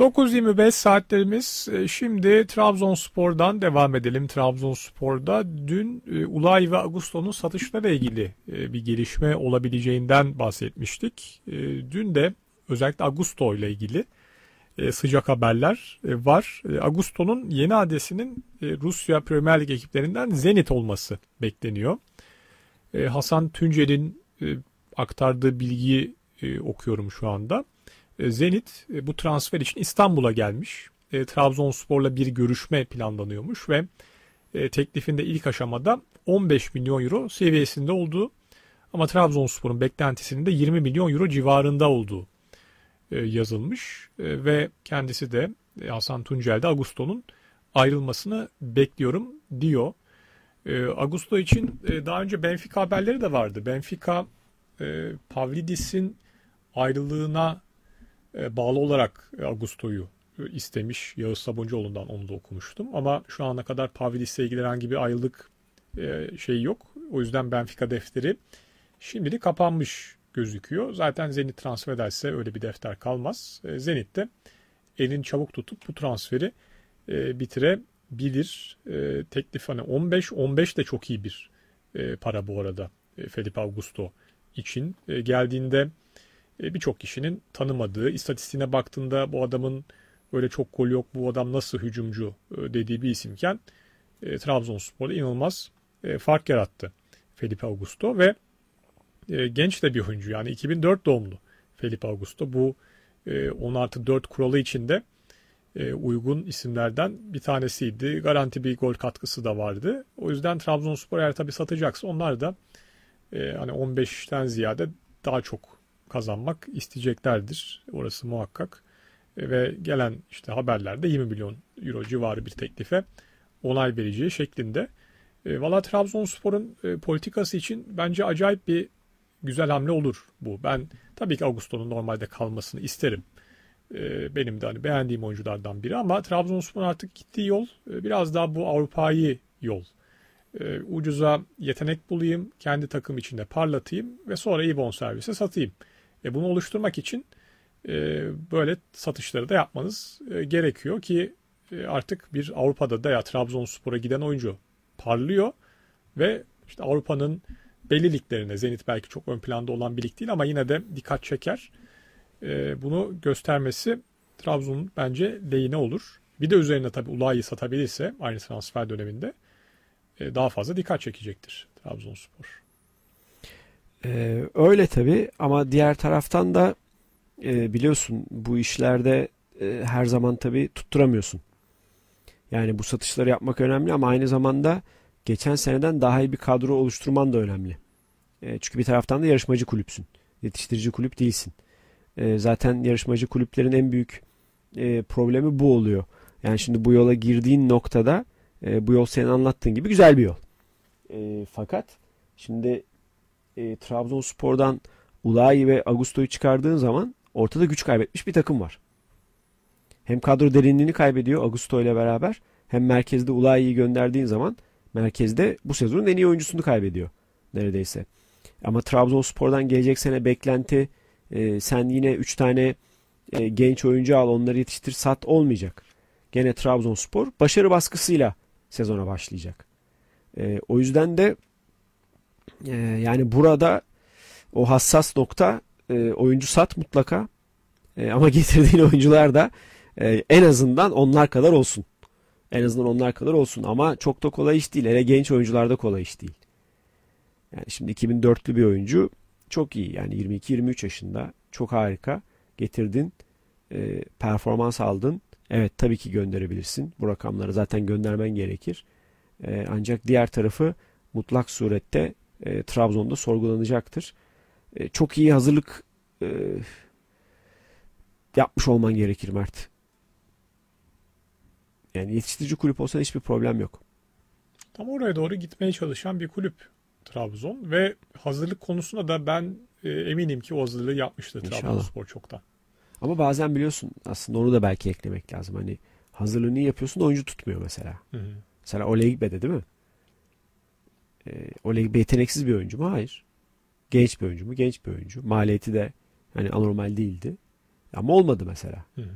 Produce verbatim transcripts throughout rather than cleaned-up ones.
dokuz yirmi beş saatlerimiz. Şimdi Trabzonspor'dan devam edelim. Trabzonspor'da dün Ulay ve Augusto'nun satışlarla ilgili bir gelişme olabileceğinden bahsetmiştik. Dün de özellikle Augusto ile ilgili sıcak haberler var. Augusto'nun yeni adresinin Rusya Premier Lig ekiplerinden Zenit olması bekleniyor. Hasan Tuncel'in aktardığı bilgiyi okuyorum şu anda. Zenit bu transfer için İstanbul'a gelmiş. E, Trabzonspor'la bir görüşme planlanıyormuş ve e, teklifinde ilk aşamada on beş milyon euro seviyesinde olduğu ama Trabzonspor'un beklentisinin de yirmi milyon euro civarında olduğu e, yazılmış. E, ve kendisi de e, Hasan Tuncel de Augusto'nun ayrılmasını bekliyorum diyor. E, Augusto için e, daha önce Benfica haberleri de vardı. Benfica e, Pavlidis'in ayrılığına bağlı olarak Augusto'yu istemiş. Yağız Sabuncuoğlu'ndan onu da okumuştum. Ama şu ana kadar Pavlidis'le ilgili herhangi bir ayrılık şey yok. O yüzden Benfica defteri şimdilik kapanmış gözüküyor. Zaten Zenit transfer ederse öyle bir defter kalmaz. Zenit de elini çabuk tutup bu transferi bitirebilir. Teklif hani on beş on beş de çok iyi bir para bu arada Felipe Augusto için. Geldiğinde birçok kişinin tanımadığı, istatistiğine baktığında bu adamın öyle çok gol yok, bu adam nasıl hücumcu dediği bir isimken e, Trabzonspor'da inanılmaz e, fark yarattı Felipe Augusto ve e, genç de bir oyuncu, yani iki bin dört doğumlu Felipe Augusto. Bu e, on artı dört kuralı içinde e, uygun isimlerden bir tanesiydi. Garanti bir gol katkısı da vardı. O yüzden Trabzonspor eğer tabii satacaksa onlar da e, hani on beşten ziyade daha çok kazanmak isteyeceklerdir. Orası muhakkak. Ve gelen işte haberlerde yirmi milyon euro civarı bir teklife onay vereceği şeklinde. E, Valla Trabzonspor'un e, politikası için bence acayip bir güzel hamle olur bu. Ben tabii ki Augusto'nun normalde kalmasını isterim. E, benim de hani beğendiğim oyunculardan biri ama Trabzonspor'un artık gittiği yol e, biraz daha bu Avrupa'yı yol. E, ucuza yetenek bulayım, kendi takım içinde parlatayım ve sonra iyi bonservise satayım. E, bunu oluşturmak için e, böyle satışları da yapmanız e, gerekiyor ki e, artık bir Avrupa'da da ya Trabzonspor'a giden oyuncu parlıyor ve işte Avrupa'nın belli liglerine, Zenit belki çok ön planda olan bir lig değil ama yine de dikkat çeker. E, bunu göstermesi Trabzon'un bence lehine olur. Bir de üzerine tabii Ula'yı satabilirse aynı transfer döneminde e, daha fazla dikkat çekecektir Trabzonspor. Ee, öyle tabii ama diğer taraftan da e, biliyorsun bu işlerde e, her zaman tabii tutturamıyorsun. Yani bu satışları yapmak önemli ama aynı zamanda geçen seneden daha iyi bir kadro oluşturman da önemli. E, çünkü bir taraftan da yarışmacı kulüpsün. Yetiştirici kulüp değilsin. E, zaten yarışmacı kulüplerin en büyük e, problemi bu oluyor. Yani şimdi bu yola girdiğin noktada e, bu yol senin anlattığın gibi güzel bir yol. E, fakat şimdi E, Trabzonspor'dan Ulayi ve Augusto'yu çıkardığın zaman ortada güç kaybetmiş bir takım var. Hem kadro derinliğini kaybediyor Augusto ile beraber hem merkezde Ulayi'yi gönderdiğin zaman merkezde bu sezonun en iyi oyuncusunu kaybediyor neredeyse. Ama Trabzonspor'dan gelecek sene beklenti e, sen yine üç tane e, genç oyuncu al onları yetiştir sat olmayacak. Gene Trabzonspor başarı baskısıyla sezona başlayacak. E, o yüzden de Ee, yani burada o hassas nokta e, oyuncu sat mutlaka e, ama getirdiğin oyuncular da e, en azından onlar kadar olsun. En azından onlar kadar olsun ama çok da kolay iş değil. Hele genç oyuncularda kolay iş değil. Yani şimdi iki bin dörtlü bir oyuncu çok iyi. Yani yirmi iki yirmi üç yaşında çok harika getirdin. E, performans aldın. Evet tabii ki gönderebilirsin. Bu rakamları zaten göndermen gerekir. E, ancak diğer tarafı mutlak surette E, Trabzon'da sorgulanacaktır. E, çok iyi hazırlık e, yapmış olman gerekir Mert. Yani yetiştirici kulüp olsan hiçbir problem yok. Tam oraya doğru gitmeye çalışan bir kulüp Trabzon ve hazırlık konusunda da ben e, eminim ki o hazırlığı yapmıştır Trabzonspor çoktan. Ama bazen biliyorsun aslında onu da belki eklemek lazım. Hani hazırlığını yapıyorsun da oyuncu tutmuyor mesela. Hı hı. Mesela Olegbe'de değil mi? E, Olegbe yeteneksiz bir oyuncu mu? Hayır. Genç bir oyuncu mu? Genç bir oyuncu. Maliyeti de hani anormal değildi. Ama olmadı mesela. Hı hı.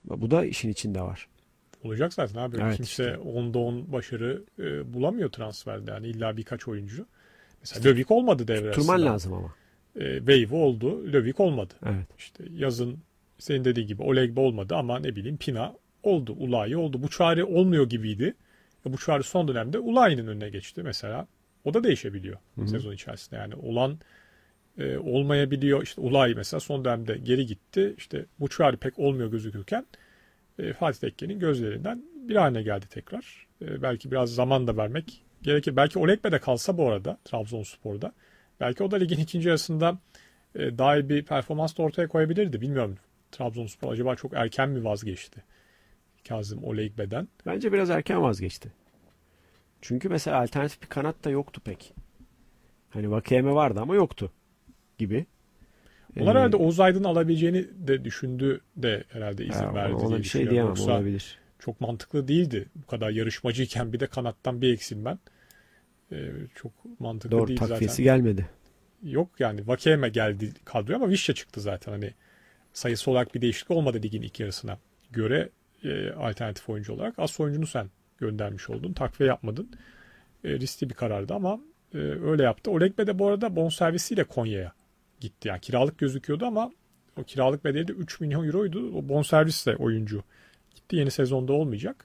Bu da işin içinde var. Olacak zaten abi. Evet, Kimse işte. onda on başarı e, bulamıyor transferde. Yani illa birkaç oyuncu. Mesela Lövik olmadı devre Tutturman arasında. lazım ama. E, Wave oldu. Lövik olmadı. Evet. İşte yazın senin dediğin gibi Olegba olmadı ama ne bileyim Pina oldu. Ulayi oldu. Bu çare olmuyor gibiydi. E, bu çare son dönemde Ulayi'nin önüne geçti mesela. O da değişebiliyor Hı hı. sezon içerisinde. Yani olan e, olmayabiliyor. İşte Ulayi mesela son dönemde geri gitti. İşte bu çare pek olmuyor gözükürken e, Fatih Tekke'nin gözlerinden bir haline geldi tekrar. E, belki biraz zaman da vermek gerekir. Belki Olegba de kalsa bu arada Trabzonspor'da. Belki o da ligin ikinci yarısında e, daha iyi bir performans da ortaya koyabilirdi. Bilmiyorum. Trabzonspor acaba çok erken mi vazgeçti Kazım Olegba'dan? Bence biraz erken vazgeçti. Çünkü mesela alternatif bir kanat da yoktu pek. Hani Vakeme vardı ama yoktu gibi. Onlar Ee, herhalde Oğuz Aydın'ı alabileceğini de düşündü de herhalde izin ya verdi ona diye bir şey düşünüyorum. diyemem, Yoksa olabilir. çok mantıklı değildi. Bu kadar yarışmacıyken bir de kanattan bir eksilmen e, çok mantıklı Doğru, değil takviyesi zaten. gelmedi. Yok yani Vakeme geldi kadroya ama Vişça çıktı zaten. Hani sayısı olarak bir değişiklik olmadı ligin ilk yarısına göre e, alternatif oyuncu olarak. Az oyuncunu sen göndermiş oldun. Takviye yapmadın. E, riskli bir karardı ama e, öyle yaptı. Olegbe de bu arada bonservisiyle Konya'ya gitti. Yani kiralık gözüküyordu ama o kiralık bedeli de üç milyon euroydu. O bonservisle oyuncu gitti. Yeni sezonda olmayacak.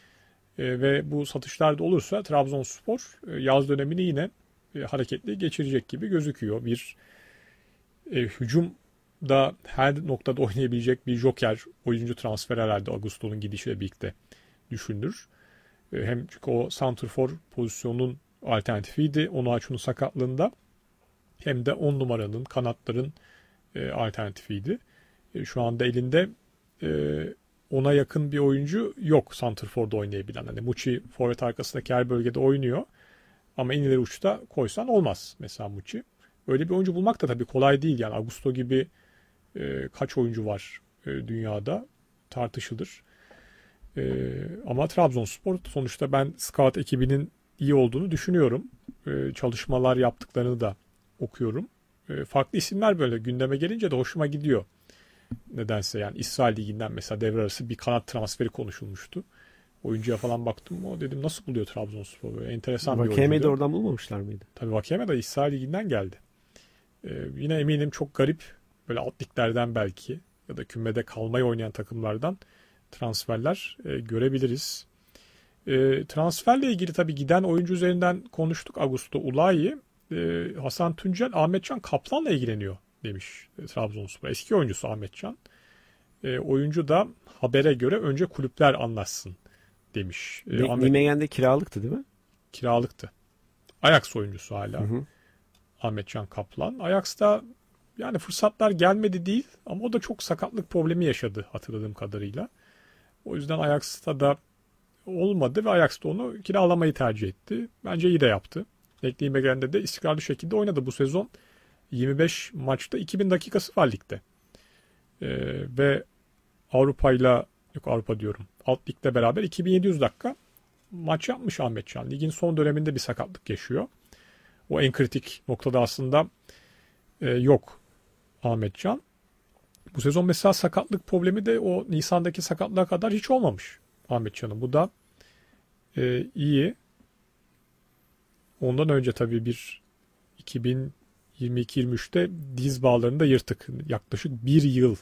E, ve bu satışlar da olursa Trabzonspor e, yaz dönemini yine e, hareketli geçirecek gibi gözüküyor. Bir e, hücumda her noktada oynayabilecek bir joker oyuncu transfer herhalde Augusto'nun gidişiyle birlikte düşünülür. E, hem çünkü o santrfor pozisyonun alternatifiydi Onuachu'nun sakatlığında hem de on numaranın kanatların e, alternatifiydi. E, şu anda elinde e, ona yakın bir oyuncu yok santrforda oynayabilen. Hani Muçi forvet arkasındaki her bölgede oynuyor ama en ileri uçta koysan olmaz mesela Muçi. Öyle bir oyuncu bulmak da tabii kolay değil. Yani Augusto gibi e, kaç oyuncu var e, dünyada tartışılır. E, ama Trabzonspor sonuçta ben scout ekibinin iyi olduğunu düşünüyorum. E, çalışmalar yaptıklarını da okuyorum. E, farklı isimler böyle gündeme gelince de hoşuma gidiyor. Nedense yani İsrail Ligi'nden mesela devre arası bir kanat transferi konuşulmuştu. Oyuncuya falan baktım. O dedim nasıl buluyor Trabzonspor böyle enteresan bir Vakeme'yi de oyuncuydu. oradan bulmamışlar mıydı? Tabii Vakeme de İsrail Ligi'nden geldi. Ee, yine eminim çok garip böyle alt liglerden belki ya da kümede kalmayı oynayan takımlardan transferler e, görebiliriz. E, transferle ilgili tabii giden oyuncu üzerinden konuştuk. Augusto Ulayi, e, Hasan Tuncel, Ahmetcan Kaplan'la ilgileniyor demiş e, Trabzonspor. Eski oyuncusu Ahmetcan. E, oyuncu da habere göre önce kulüpler anlaşsın demiş. E, Ne, Ahmet Nimegen'de kiralıktı değil mi? kiralıktı. Ajax oyuncusu Hı hala. hı. Ahmetcan Kaplan. Ajax'ta yani fırsatlar gelmedi değil ama o da çok sakatlık problemi yaşadı hatırladığım kadarıyla. O yüzden Ajax'ta da olmadı ve Ajax da onu kiralamayı tercih etti. Bence iyi de yaptı. Ekleyime geldiğinde de istikrarlı şekilde oynadı bu sezon. yirmi beş maçta iki bin dakikası var ligde. Ee, ve Avrupa'yla yok Avrupa diyorum. Alt ligde beraber iki bin yedi yüz dakika maç yapmış Ahmetcan. Ligin son döneminde bir sakatlık yaşıyor. O en kritik noktada aslında e, yok Ahmetcan. Bu sezon mesela sakatlık problemi de o Nisan'daki sakatlığa kadar hiç olmamış Ahmetcan'ın. Bu da e, iyi. Ondan önce tabii bir iki bin yirmi iki yirmi üçte diz bağlarını da yırtık. Yaklaşık bir yıl.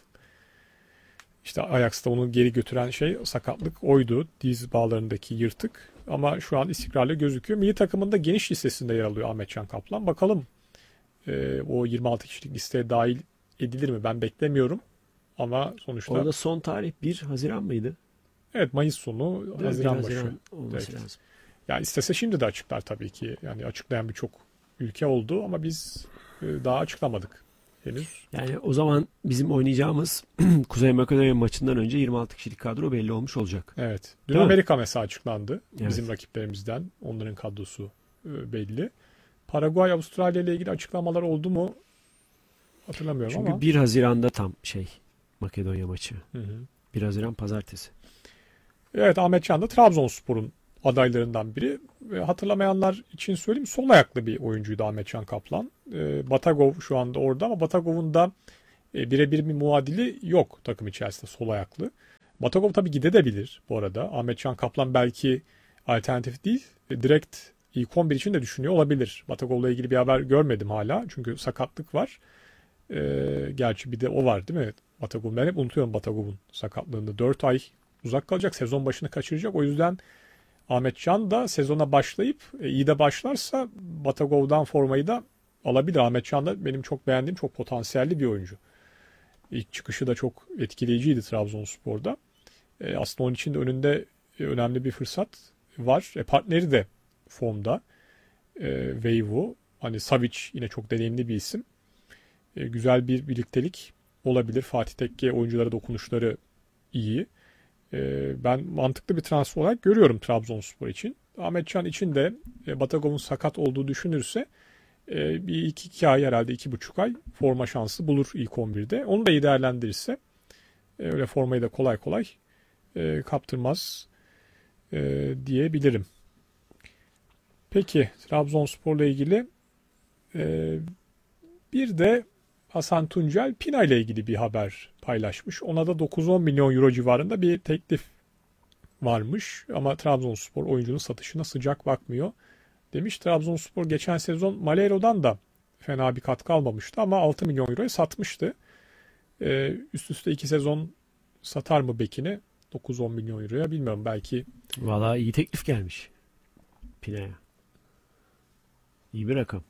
İşte Ajax'ta onu geri götüren şey sakatlık oydu. Diz bağlarındaki yırtık. Ama şu an istikrarlı gözüküyor. Milli takımında geniş listesinde yer alıyor Ahmetcan Kaplan. Bakalım e, o yirmi altı kişilik listeye dahil edilir mi? Ben beklemiyorum. Ama sonuçta Orada son tarih bir Haziran mıydı? evet Mayıs sonu, Değil mi? bir Haziran başı. Haziran olması Direkt. lazım. Yani istese şimdi de açıklar tabii ki. Yani açıklayan birçok ülke oldu ama biz e, daha açıklamadık henüz. Yani o zaman bizim oynayacağımız Kuzey Makedonya maçından önce yirmi altı kişilik kadro belli olmuş olacak. Evet. Dün Değil mi? Amerika mesela açıklandı. Evet. Bizim rakiplerimizden. Onların kadrosu e, belli. Paraguay, Avustralya ile ilgili açıklamalar oldu mu hatırlamıyorum Çünkü ama. bir Haziran'da tam şey Makedonya maçı. Hı hı. bir Haziran pazartesi. Evet Ahmet Can da Trabzonspor'un adaylarından biri. Ve hatırlamayanlar için söyleyeyim sol ayaklı bir oyuncuydu Ahmet Can Kaplan. E, Batagov şu anda orada ama Batagov'un da e, birebir bir muadili yok takım içerisinde sol ayaklı. Batagov tabii gidebilir bu arada. Ahmetcan Kaplan belki alternatif değil. E, direkt ilk on bir için de düşünüyor olabilir. Batagov'la ilgili bir haber görmedim hala. Çünkü sakatlık var. E, gerçi bir de o var değil mi? Batagov. Ben hep unutuyorum Batagov'un sakatlığını. dört ay uzak kalacak. Sezon başını kaçıracak. O yüzden Ahmetcan da sezona başlayıp e, iyi de başlarsa Batagov'dan formayı da alabilir. Ahmetcan da benim çok beğendiğim, çok potansiyelli bir oyuncu. İlk çıkışı da çok etkileyiciydi Trabzonspor'da. E, aslında onun için de önünde e, önemli bir fırsat var. E, partneri de formda. E, Veyvo. Hani Savic yine çok deneyimli bir isim. E, güzel bir birliktelik olabilir. Fatih Tekke oyunculara dokunuşları iyi. E, ben mantıklı bir transfer olarak görüyorum Trabzonspor için. Ahmetcan için de e, Batagov'un sakat olduğu düşünürse e, bir iki, iki ay herhalde iki buçuk ay forma şansı bulur ilk on birde. Onu da iyi değerlendirirse e, öyle formayı da kolay kolay e, kaptırmaz e, diyebilirim. Peki Trabzonspor'la ilgili e, bir de Hasan Tuncel Pina ile ilgili bir haber paylaşmış. Ona da dokuz on milyon euro civarında bir teklif varmış ama Trabzonspor oyuncunun satışına sıcak bakmıyor demiş. Trabzonspor geçen sezon Maleiro'dan da fena bir katkı almamıştı ama altı milyon euroya satmıştı. Ee, üst üste iki sezon satar mı bekini dokuz on milyon euroya bilmiyorum belki. Valla iyi teklif gelmiş Pina'ya. İyi bir rakam.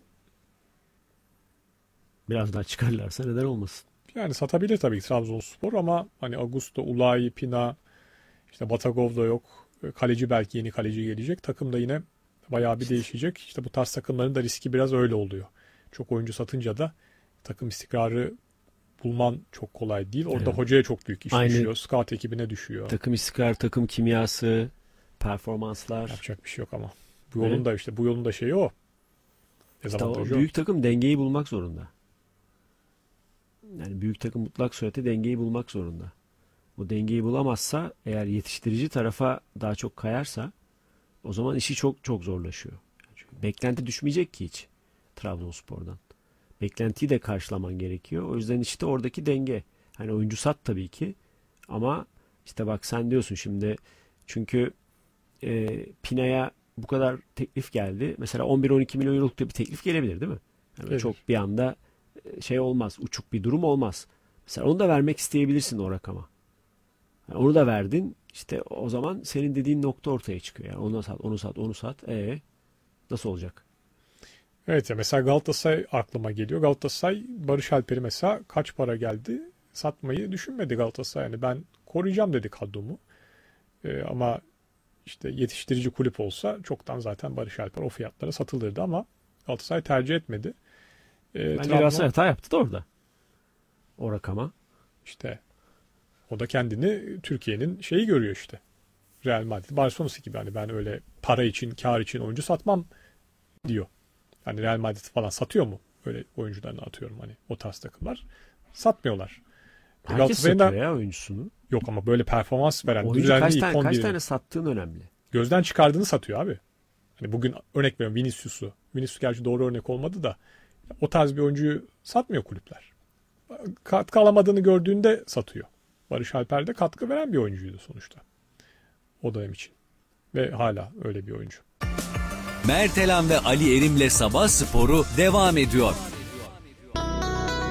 Biraz daha çıkarlarsa neden olmasın. Yani satabilir tabii Trabzonspor ama hani Augusto, Ulay, Pina, işte Batagov da yok. Kaleci belki yeni kaleci gelecek. Takım da yine bayağı bir değişecek. İşte bu tarz takımların da riski biraz öyle oluyor. Çok oyuncu satınca da takım istikrarı bulman çok kolay değil. Orada Evet. hocaya çok büyük iş Aynı düşüyor. Scout ekibine düşüyor. takım istikrar, takım kimyası, performanslar. Yapacak bir şey yok ama. Bu Evet. yolun da işte bu yolun da şeyi o. İşte o Dezavantajı o. büyük takım dengeyi bulmak zorunda. Yani büyük takım mutlak surette dengeyi bulmak zorunda. O dengeyi bulamazsa, eğer yetiştirici tarafa daha çok kayarsa, o zaman işi çok çok zorlaşıyor. Çünkü beklenti düşmeyecek ki hiç Trabzonspor'dan. Beklentiyi de karşılaman gerekiyor. O yüzden işte oradaki denge. Hani oyuncu sat tabii ki ama işte bak sen diyorsun şimdi, çünkü e, Pina'ya bu kadar teklif geldi. Mesela on bir on iki milyon euroluk da bir teklif gelebilir değil mi? Yani Gelir. çok bir anda e, şey olmaz, uçuk bir durum olmaz. Mesela onu da vermek isteyebilirsin o rakama. Yani onu da verdin. İşte o zaman senin dediğin nokta ortaya çıkıyor. Yani onu sat, onu sat, onu sat. E nasıl olacak? Evet ya mesela Galatasaray aklıma geliyor. Galatasaray Barış Alper'i mesela kaç para geldi? Satmayı düşünmedi Galatasaray. Yani ben koruyacağım dedi kadromu. Ee, ama işte yetiştirici kulüp olsa çoktan zaten Barış Alper o fiyatlara satılırdı ama Galatasaray tercih etmedi. Ee, Bence Trabzon Galatasaray hata yaptı da orada. O rakama. işte o da kendini Türkiye'nin şeyi görüyor işte. Real Madrid, Barcelona'sı gibi hani ben öyle para için, kar için oyuncu satmam diyor. Hani Real Madrid falan satıyor mu? Öyle oyuncularını atıyorum hani o tarz takımlar. Satmıyorlar. E, Herkes Galatasaray'ın satıyor da ya oyuncusunu. yok ama böyle performans veren Oyuncu düzenli kaç ilk tane, kaç on biri tane sattığın önemli. gözden çıkardığını satıyor abi. Hani bugün örnek veriyorum Vinicius'u. Vinicius gerçi doğru örnek olmadı da o tarz bir oyuncuyu satmıyor kulüpler. Katkı alamadığını gördüğünde satıyor. Barış Alper de katkı veren bir oyuncuydu sonuçta. O dönem için. Ve hala öyle bir oyuncu. Mertelan ve Ali Erim'le Sabah Sporu devam ediyor.